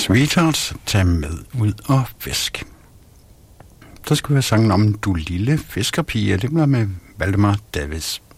Sweetheart, tag med ud og fisk. Så skal vi have sangen om Du lille fiskerpige, det bliver med Valdemar Davids.